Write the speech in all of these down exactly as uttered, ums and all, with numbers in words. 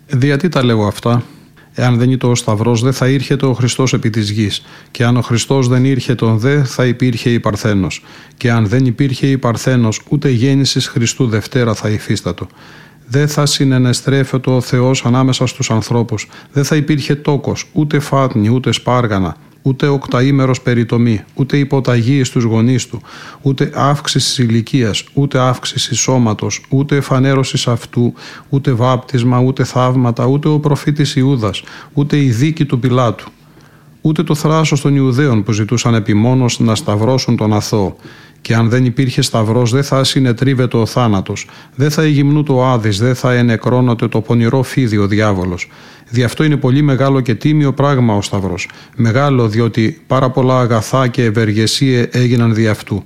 Γιατί τα λέγω αυτά? Εάν δεν ήταν ο Σταυρός, δεν θα ήρχεται ο Χριστός επί της γης. Και αν ο Χριστός δεν ήρχε τον δε, θα υπήρχε η Παρθένος. Και αν δεν υπήρχε η Παρθένος, ούτε γέννησης Χριστού Δευτέρα θα υφίστατο. Δεν θα συνενεστρέφεται ο Θεός ανάμεσα στους ανθρώπους. Δεν θα υπήρχε τόκος, ούτε φάτνη, ούτε σπάργανα, ούτε οκταήμερος περιτομή, ούτε υποταγή στους γονείς του, ούτε αύξηση ηλικίας, ούτε αύξηση σώματος, ούτε εφανέρωση αυτού, ούτε βάπτισμα, ούτε θαύματα, ούτε ο προφήτης Ιούδας, ούτε η δίκη του Πιλάτου, ούτε το θράσος των Ιουδαίων που ζητούσαν επιμόνως να σταυρώσουν τον αθώο. Και αν δεν υπήρχε σταυρός, δεν θα συνετρίβεται ο θάνατος, δεν θα εγυμνούται ο Άδης, δεν θα ενεκρώνεται το πονηρό φίδι ο διάβολος. Δι' αυτό είναι πολύ μεγάλο και τίμιο πράγμα ο σταυρός. Μεγάλο διότι πάρα πολλά αγαθά και ευεργεσία έγιναν δι' αυτού.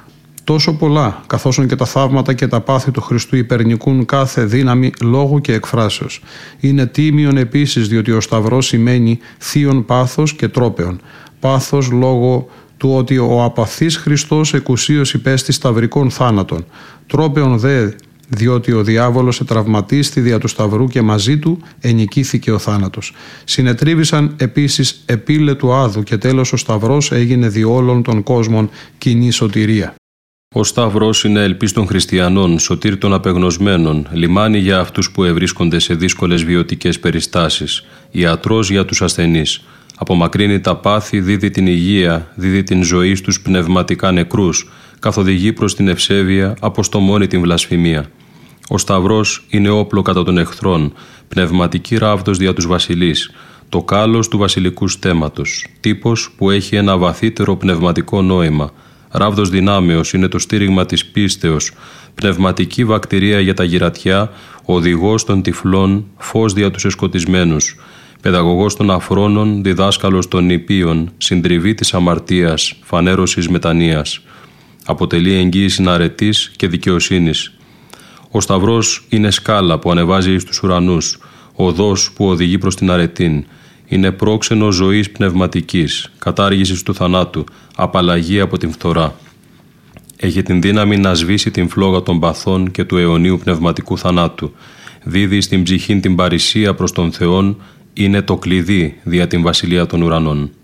Τόσο πολλά, καθώς και τα θαύματα και τα πάθη του Χριστού υπερνικούν κάθε δύναμη λόγου και εκφράσεως. Είναι τίμιον επίσης διότι ο σταυρός σημαίνει θείον πάθος και τρόπεον. Πάθος λόγω του ότι ο απαθής Χριστός εκουσίως υπέστη σταυρικών θάνατων. Τρόπεον δε, διότι ο διάβολος ετραυματίστη δια του σταυρού και μαζί του ενικήθηκε ο θάνατος. Συνετρίβησαν επίσης επίλε του άδου και τέλος ο σταυρός έγινε δι' όλων των κόσμων κοινή σωτηρία. Ο σταυρός είναι ελπίς των χριστιανών, σωτήρ των απεγνωσμένων, λιμάνι για αυτούς που ευρίσκονται σε δύσκολες βιωτικές περιστάσεις, ιατρός για τους ασθενείς. Απομακρύνει τα πάθη, δίδει την υγεία, δίδει την ζωή στους πνευματικά νεκρούς, καθοδηγεί προς την ευσέβεια, αποστομώνει την βλασφημία. Ο σταυρός είναι όπλο κατά των εχθρών, πνευματική ράβδος δια τους βασιλείς, το κάλος του βασιλικού στέματος, τύπος που έχει ένα βαθύτερο πνευματικό νόημα. Ράβδος δυνάμεως είναι το στήριγμα της πίστεως, πνευματική βακτηρία για τα γυρατιά, οδηγός των τυφλών, φως δια τους εσκοτισμένους, παιδαγωγός των αφρόνων, διδάσκαλος των νηπίων, συντριβή της αμαρτίας, φανέρωσης μετανοίας. Αποτελεί εγγύηση αρετής και δικαιοσύνης. Ο σταυρός είναι σκάλα που ανεβάζει εις τους ουρανούς, οδός που οδηγεί προς την αρετήν. Είναι πρόξενο ζωής πνευματικής, κατάργησης του θανάτου, απαλλαγή από την φθορά. Έχει την δύναμη να σβήσει την φλόγα των παθών και του αιωνίου πνευματικού θανάτου. Δίδει στην ψυχήν την παρησία προς τον Θεόν, είναι το κλειδί δια την βασιλεία των ουρανών.